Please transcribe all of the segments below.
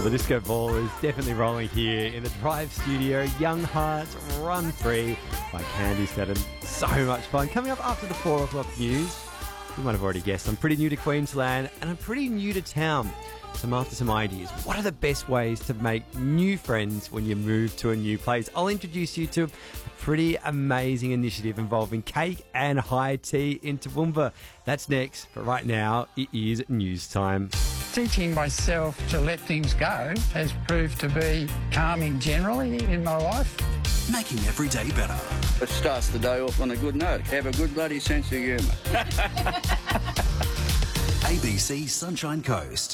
Well, the disco ball is definitely rolling here in the Drive studio. Young Hearts Run Free by Candy Seddon. So much fun. Coming up after the 4 o'clock news, you might have already guessed, I'm pretty new to Queensland and I'm pretty new to town. So I'm after some ideas. What are the best ways to make new friends when you move to a new place? I'll introduce you to a pretty amazing initiative involving cake and high tea in Toowoomba. That's next, but right now it is news time. Teaching myself to let things go has proved to be calming generally in my life. Making every day better. It starts the day off on a good note. Have a good bloody sense of humour. ABC Sunshine Coast.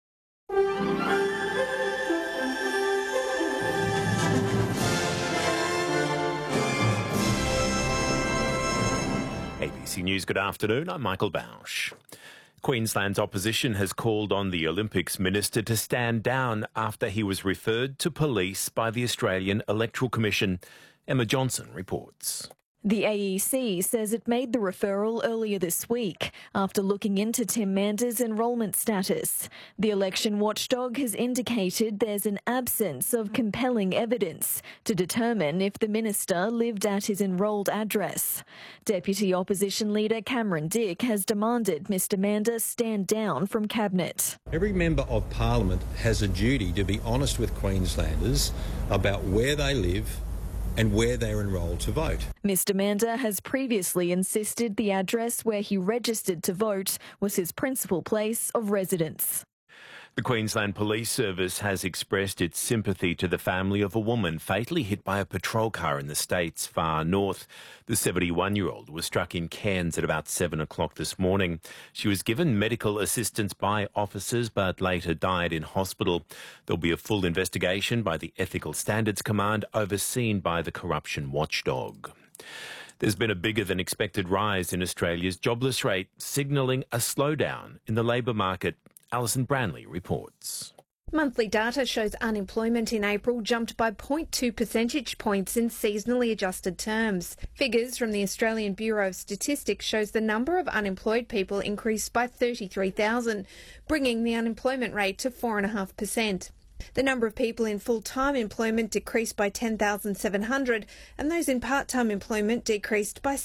ABC News, good afternoon. I'm Michael Bausch. Queensland's opposition has called on the Olympics minister to stand down after he was referred to police by the Australian Electoral Commission. Emma Johnson reports. The AEC says it made the referral earlier this week after looking into Tim Mander's enrolment status. The election watchdog has indicated there's an absence of compelling evidence to determine if the minister lived at his enrolled address. Deputy Opposition Leader Cameron Dick has demanded Mr Mander stand down from Cabinet. Every member of Parliament has a duty to be honest with Queenslanders about where they live and where they're enrolled to vote. Mr Mander has previously insisted the address where he registered to vote was his principal place of residence. The Queensland Police Service has expressed its sympathy to the family of a woman fatally hit by a patrol car in the state's far north. The 71-year-old was struck in Cairns at about 7 o'clock this morning. She was given medical assistance by officers but later died in hospital. There'll be a full investigation by the Ethical Standards Command overseen by the Corruption Watchdog. There's been a bigger than expected rise in Australia's jobless rate, signalling a slowdown in the labour market. Alison Branley reports. Monthly data shows unemployment in April jumped by 0.2 percentage points in seasonally adjusted terms. Figures from the Australian Bureau of Statistics shows the number of unemployed people increased by 33,000, bringing the unemployment rate to 4.5%. The number of people in full-time employment decreased by 10,700 and those in part-time employment decreased by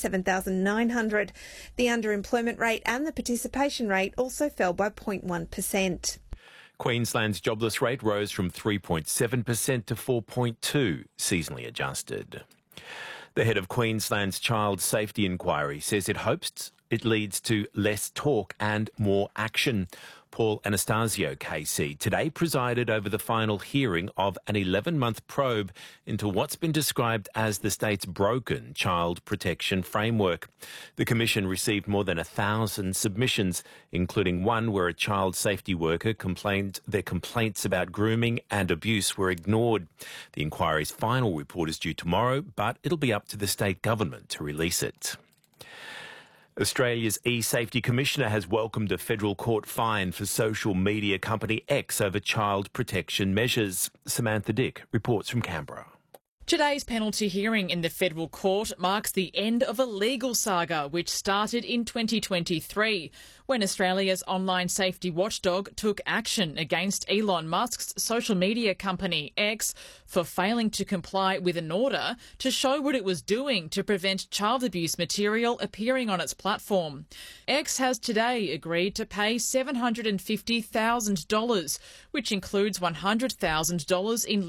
7,900. The underemployment rate and the participation rate also fell by 0.1%. Queensland's jobless rate rose from 3.7% to 4.2%, seasonally adjusted. The head of Queensland's Child Safety Inquiry says it hopes it leads to less talk and more action. Paul Anastasio, KC, today presided over the final hearing of an 11-month probe into what's been described as the state's broken child protection framework. The Commission received more than 1,000 submissions, including one where a child safety worker complained their complaints about grooming and abuse were ignored. The inquiry's final report is due tomorrow, but it'll be up to the state government to release it. Australia's e-safety commissioner has welcomed a federal court fine for social media company X over child protection measures. Samantha Dick reports from Canberra. Today's penalty hearing in the federal court marks the end of a legal saga which started in 2023 when Australia's online safety watchdog took action against Elon Musk's social media company X for failing to comply with an order to show what it was doing to prevent child abuse material appearing on its platform. X has today agreed to pay $750,000, which includes $100,000 in